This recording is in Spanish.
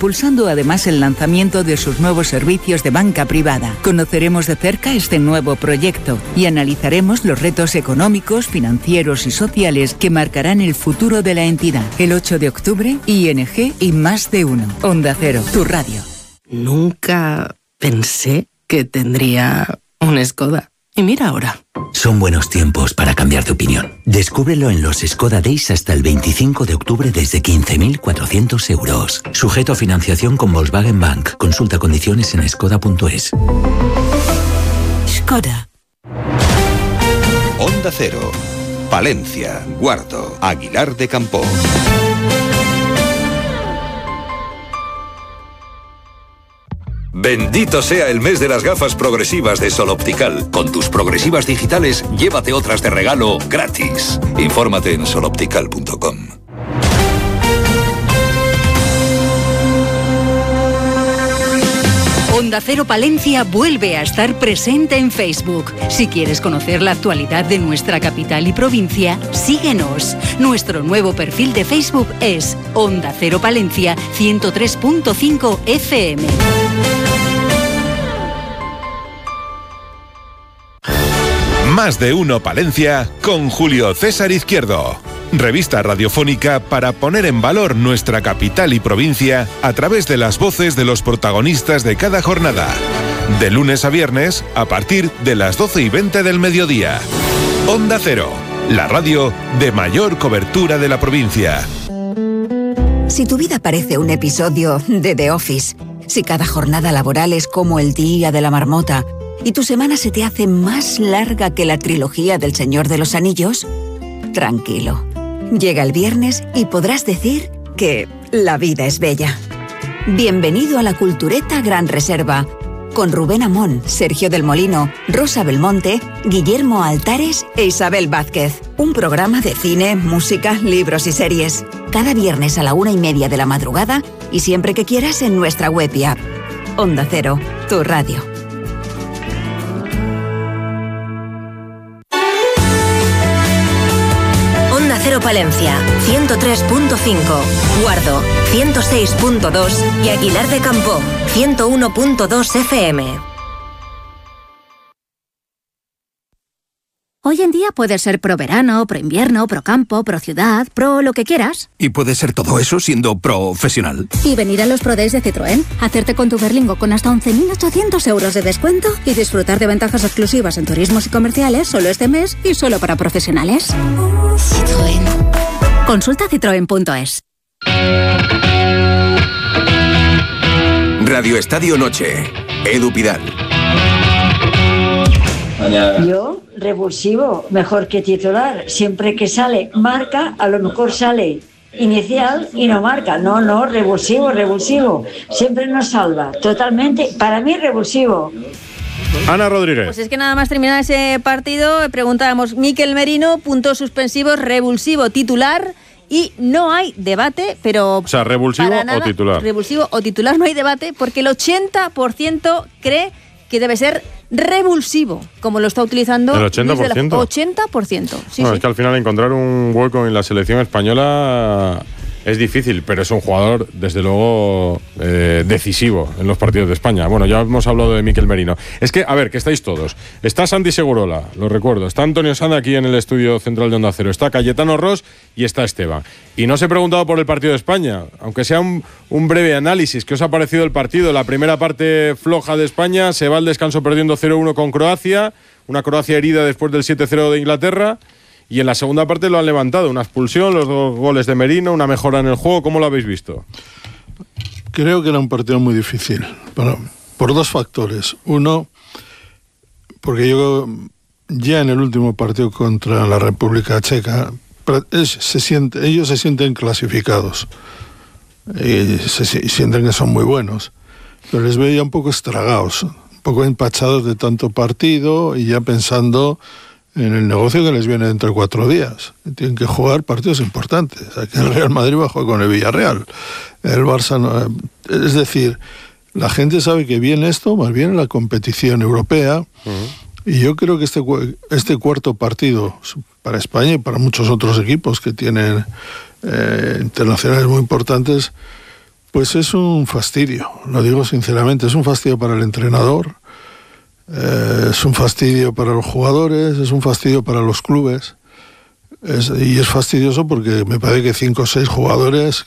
impulsando además el lanzamiento de sus nuevos servicios de banca privada. Conoceremos de cerca este nuevo proyecto y analizaremos los retos económicos, financieros y sociales que marcarán el futuro de la entidad. El 8 de octubre, ING y Más de Uno. Onda Cero, tu radio. Nunca pensé que tendría un Skoda. Y mira ahora. Son buenos tiempos para cambiar de opinión. Descúbrelo en los Skoda Days hasta el 25 de octubre desde 15.400 euros. Sujeto a financiación con Volkswagen Bank. Consulta condiciones en skoda.es. Skoda. Onda Cero. Palencia, Guardo, Aguilar de Campoo. Bendito sea el mes de las gafas progresivas de Sol Optical. Con tus progresivas digitales, llévate otras de regalo gratis. Infórmate en soloptical.com. Onda Cero Palencia vuelve a estar presente en Facebook. Si quieres conocer la actualidad de nuestra capital y provincia, síguenos. Nuestro nuevo perfil de Facebook es Onda Cero Palencia 103.5 FM. Más de Uno Palencia con Julio César Izquierdo. Revista radiofónica para poner en valor nuestra capital y provincia a través de las voces de los protagonistas de cada jornada. De lunes a viernes a partir de las 12:20 del mediodía. Onda Cero, la radio de mayor cobertura de la provincia. Si tu vida parece un episodio de The Office, si cada jornada laboral es como el día de la marmota y tu semana se te hace más larga que la trilogía del Señor de los Anillos, tranquilo. Llega el viernes y podrás decir que la vida es bella. Bienvenido a la Cultureta Gran Reserva, con Rubén Amón, Sergio del Molino, Rosa Belmonte, Guillermo Altares e Isabel Vázquez. Un programa de cine, música, libros y series. Cada viernes a la 1:30 de la madrugada y siempre que quieras en nuestra web y app. Onda Cero, tu radio. Cero Palencia, 103.5, Guardo, 106.2 y Aguilar de Campoo, 101.2 FM. Hoy en día puedes ser pro verano, pro invierno, pro campo, pro ciudad, pro lo que quieras. Y puedes ser todo eso siendo profesional. Y venir a los Pro Days de Citroën, hacerte con tu Berlingo con hasta 11.800 euros de descuento y disfrutar de ventajas exclusivas en turismos y comerciales solo este mes y solo para profesionales. Citroën. Consulta citroen.es. Radio Estadio Noche. Edu Pidal. Yo, revulsivo, mejor que titular. Siempre que sale marca, a lo mejor sale inicial y no marca. No, revulsivo. Siempre nos salva. Totalmente, para mí, revulsivo. Ana Rodríguez. Pues es que nada más terminar ese partido, preguntábamos, Mikel Merino, puntos suspensivos, revulsivo, titular, y no hay debate, pero... O sea, ¿revulsivo o titular? Revulsivo o titular, no hay debate, porque el 80% cree que debe ser revulsivo, como lo está utilizando... ¿El 80%? 80%, sí, bueno, sí. Es que al final encontrar un hueco en la selección española es difícil, pero es un jugador, desde luego, decisivo en los partidos de España. Bueno, ya hemos hablado de Mikel Merino. Es que, a ver, que estáis todos. Está Santi Segurola, lo recuerdo. Está Antonio Sanda aquí en el estudio central de Onda Cero. Está Cayetano Ros y está Esteban. Y no os he preguntado por el partido de España, aunque sea un breve análisis. ¿Qué os ha parecido el partido? La primera parte floja de España, se va al descanso perdiendo 0-1 con Croacia, una Croacia herida después del 7-0 de Inglaterra. Y en la segunda parte lo han levantado, una expulsión, los 2 goles de Merino, una mejora en el juego. ¿Cómo lo habéis visto? Creo que era un partido muy difícil, por 2 factores. Uno, porque yo ya en el último partido contra la República Checa, ellos se sienten clasificados, y sienten que son muy buenos, pero les veo ya un poco estragados, un poco empachados de tanto partido y ya pensando en el negocio que les viene dentro de 4 días. Tienen que jugar partidos importantes. Aquí el Real Madrid va a jugar con el Villarreal. El Barça no. Es decir, la gente sabe que viene esto, más bien la competición europea. Uh-huh. Y yo creo que este cuarto partido para España y para muchos otros equipos que tienen internacionales muy importantes, Pues es un fastidio, lo digo sinceramente, es un fastidio para el entrenador, es un fastidio para los jugadores, es un fastidio para los clubes, y es fastidioso porque me parece que 5 o 6 jugadores